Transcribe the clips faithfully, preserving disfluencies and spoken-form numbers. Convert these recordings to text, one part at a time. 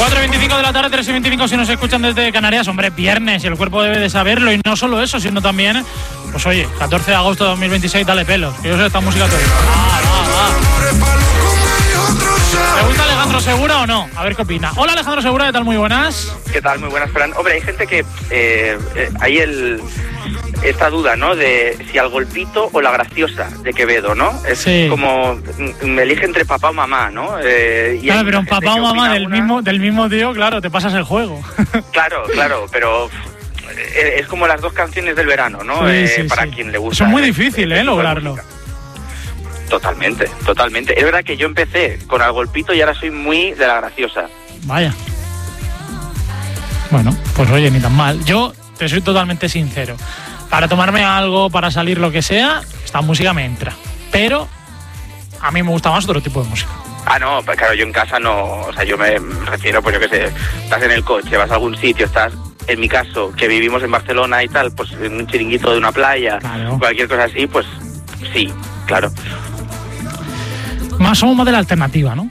cuatro y veinticinco de la tarde, tres y veinticinco si nos escuchan desde Canarias. Hombre, viernes y el cuerpo debe de saberlo. Y no solo eso, sino también, pues oye, catorce de agosto de dos mil veintiséis, dale pelos. Que yo sé esta música todo. Va, va, va. ¿Te gusta Alejandro Segura o no? A ver qué opina. Hola Alejandro Segura, ¿qué tal? Muy buenas. ¿Qué tal? Muy buenas, Fran. Hombre, hay gente que eh, eh, hay el esta duda, ¿no? De si al golpito o la graciosa de Quevedo, ¿no? Es sí. Como me elige entre papá o mamá, ¿no? Eh, y claro, pero un papá o mamá del una... mismo del mismo tío, claro, te pasas el juego. Claro, claro, pero es como las dos canciones del verano, ¿no? Sí, eh, sí, para sí. quien le gusta. Eso es muy difícil, ¿eh? Lograrlo. Totalmente, totalmente. Es verdad que yo empecé con Al Golpito y ahora soy muy de la graciosa. Vaya. Bueno, pues oye, ni tan mal. Yo te soy totalmente sincero. Para tomarme algo, para salir, lo que sea, esta música me entra. Pero a mí me gusta más otro tipo de música. Ah, no, pues claro, yo en casa no... O sea, yo me refiero, pues yo qué sé, estás en el coche, vas a algún sitio, estás... En mi caso, que vivimos en Barcelona y tal, pues en un chiringuito de una playa, claro. Cualquier cosa así, pues sí, claro. Más somos más de la alternativa, ¿no?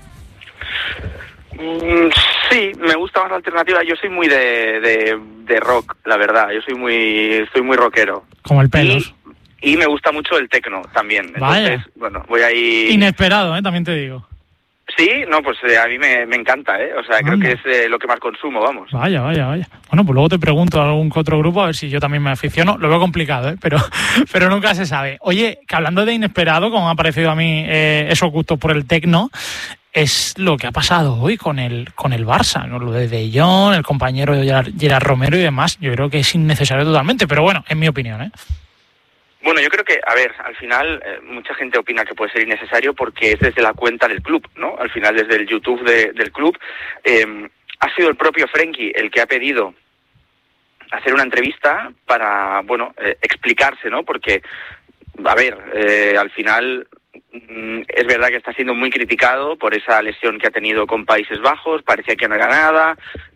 Mm, sí, me gusta más la alternativa. Yo soy muy de, de, de rock, la verdad. Yo soy muy soy muy rockero. Como el pelos. Y, y me gusta mucho el techno también. Vaya. Entonces, bueno, voy ahí... Inesperado, ¿eh? También te digo. Sí, no, pues eh, a mí me, me encanta, ¿eh? O sea, Anda. Creo que es eh, lo que más consumo, vamos. Vaya, vaya, vaya. Bueno, pues luego te pregunto a algún otro grupo a ver si yo también me aficiono. Lo veo complicado, ¿eh? Pero, pero nunca se sabe. Oye, que hablando de inesperado, como me ha parecido a mí eh, esos gustos por el tecno, es lo que ha pasado hoy con el con el Barça, ¿no? Lo de De Jong, el compañero de Gerard, Gerard Romero y demás. Yo creo que es innecesario totalmente, pero bueno, en mi opinión, ¿eh? Bueno, yo creo que, a ver, al final eh, mucha gente opina que puede ser innecesario porque es desde la cuenta del club, ¿no? Al final desde el YouTube de, del club. Eh, ha sido el propio Frenkie el que ha pedido hacer una entrevista para, bueno, eh, explicarse, ¿no? Porque, a ver, eh, al final mm, es verdad que está siendo muy criticado por esa lesión que ha tenido con Países Bajos, parecía que no era nada...